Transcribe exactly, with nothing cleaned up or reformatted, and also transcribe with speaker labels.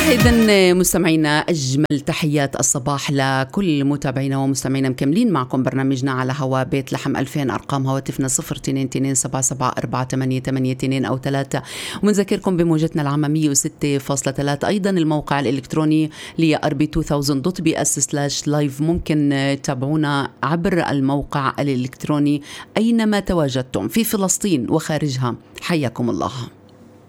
Speaker 1: إذن مستمعينا أجمل تحيات الصباح لكل متابعينا ومستمعينا. مكملين معكم برنامجنا على هوا بيت لحم ألفين. أرقام هواتفنا صفر اثنين اثنين سبعة سبعة أربعة ثمانية ثمانية اثنين أو ثلاثة، ومنذكركم بموجتنا العامة مية وستة فاصلة ثلاثة. أيضا الموقع الإلكتروني لي أر بي ألفين دوت بي إس سلاش لايف. ممكن تابعونا عبر الموقع الإلكتروني أينما تواجدتم في فلسطين وخارجها. حياكم الله.